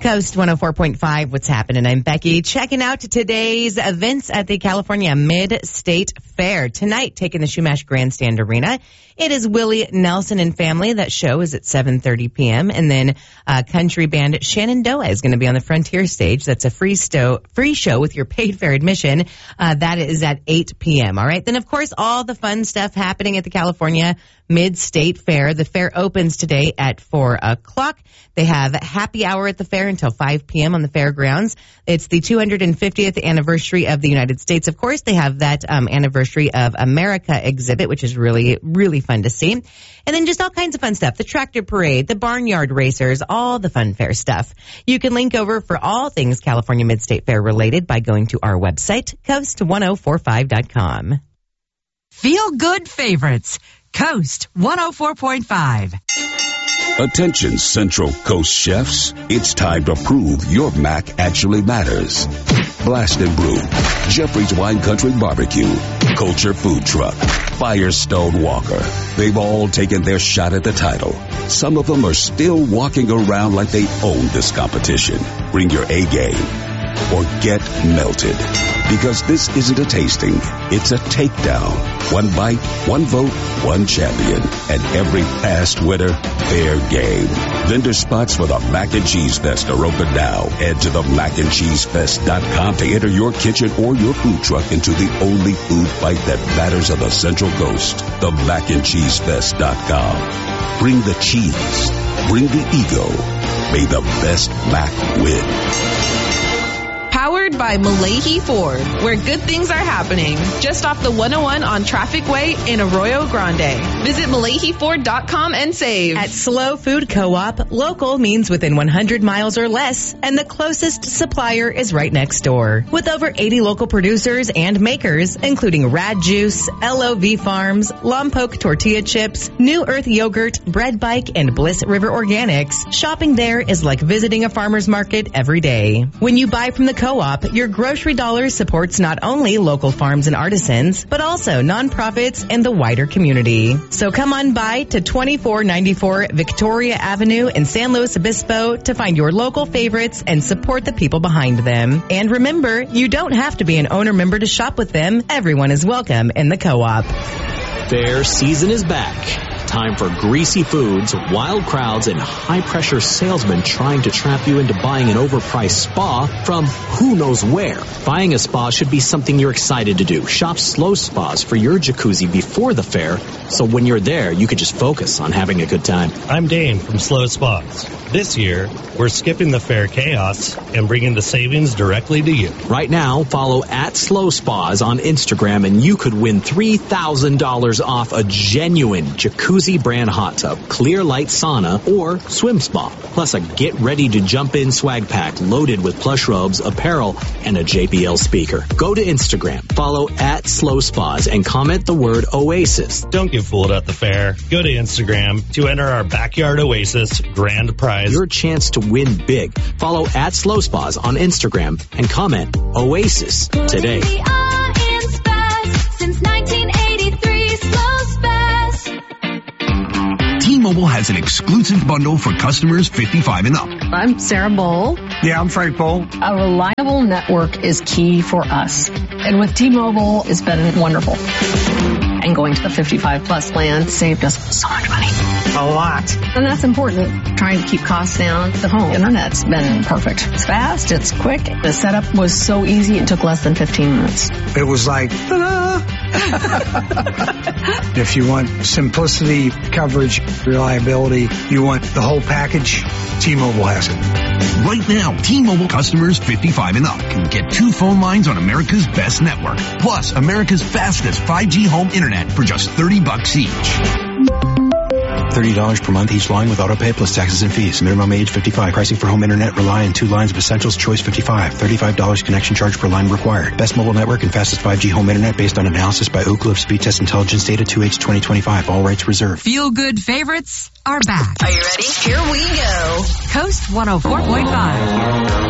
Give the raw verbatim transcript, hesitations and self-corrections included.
Coast one oh four point five, what's happening? I'm Becky, checking out today's events at the California Mid-State Fair. Tonight, taking the Shumash Grandstand Arena, it is Willie Nelson and Family. That show is at seven thirty p.m. And then uh, country band Shenandoah is going to be on the Frontier stage. That's a free, sto- free show with your paid fair admission. Uh, that is at eight p.m. All right. Then, of course, all the fun stuff happening at the California Mid-State Fair. The fair opens today at four o'clock. They have happy hour at the fair until five p.m. on the fairgrounds. It's the two hundred fiftieth anniversary of the United States. Of course, they have that um, anniversary of America exhibit, which is really, really fun to see. And then just all kinds of fun stuff. The tractor parade, the barnyard racers, all the fun fair stuff. You can link over for all things California Mid-State Fair related by going to our website, coast ten forty-five dot com. Feel good favorites. Coast one oh four point five. Attention Central Coast chefs, it's time to prove your mac actually matters. Blast and Brew, Jeffrey's Wine Country Barbecue, Culture Food Truck, Firestone Walker. They've all taken their shot at the title. Some of them are still walking around like they own this competition. Bring your A game or get melted. Because this isn't a tasting, it's a takedown. One bite, one vote, one champion. And every past winner, fair game. Vendor spots for the Mac and Cheese Fest are open now. Head to the mac and cheese fest dot com to enter your kitchen or your food truck into the only food fight that matters on the Central Coast. The mac and cheese fest dot com. Bring the cheese. Bring the ego. May the best Mac win. Powered by Malahi Ford, where good things are happening. Just off the one oh one on Traffic Way in Arroyo Grande. Visit malahi ford dot com and save. At Slow Food Co-op, local means within one hundred miles or less, and the closest supplier is right next door. With over eighty local producers and makers, including Rad Juice, L O V Farms, Lompoc Tortilla Chips, New Earth Yogurt, Bread Bike, and Bliss River Organics, shopping there is like visiting a farmer's market every day. When you buy from the co-op, your grocery dollar supports not only local farms and artisans, but also nonprofits and the wider community. So come on by to twenty-four ninety-four Victoria Avenue in San Luis Obispo to find your local favorites and support the people behind them. And remember, you don't have to be an owner member to shop with them. Everyone is welcome in the co-op. Fair season is back. Time for greasy foods, wild crowds, and high-pressure salesmen trying to trap you into buying an overpriced spa from who knows where. Buying a spa should be something you're excited to do. Shop Slow Spas for your jacuzzi before the fair, so when you're there, you can just focus on having a good time. I'm Dane from Slow Spas. This year, we're skipping the fair chaos and bringing the savings directly to you. Right now, follow at Slow Spas on Instagram, and you could win three thousand dollars off a genuine jacuzzi brand hot tub, clear light sauna, or swim spa. Plus a get ready to jump in swag pack loaded with plush robes, apparel, and a J B L speaker. Go to Instagram, follow at Slow Spas, and comment the word Oasis. Don't get fooled at the fair. Go to Instagram to enter our Backyard Oasis grand prize. Your chance to win big. Follow at Slow Spas on Instagram and comment Oasis today. Since nineteen eighty-three, Slow Spas. T-Mobile has an exclusive bundle for customers fifty-five and up. I'm Sarah Bowl. Yeah, I'm Frank Bowl. A reliable network is key for us. And with T-Mobile, it's been wonderful. And going to the fifty-five plus plan saved us so much money. A lot. And that's important. Trying to keep costs down. The home internet's been perfect. It's fast. It's quick. The setup was so easy. It took less than fifteen minutes. It was like, ta-da! If you want simplicity, coverage, reliability, you want the whole package, T-Mobile has it. Right now, T-Mobile customers fifty-five and up can get two phone lines on America's best network, plus America's fastest five G home internet for just thirty bucks each. thirty dollars per month each line with autopay plus taxes and fees. Minimum age fifty-five. Pricing for home internet rely on two lines of Essentials Choice fifty-five. thirty-five dollars connection charge per line required. Best mobile network and fastest five G home internet based on analysis by Oak Cliff Speed Test Intelligence Data two H twenty twenty-five. All rights reserved. Feel good favorites are back. Are you ready? Here we go. Coast one oh four point five.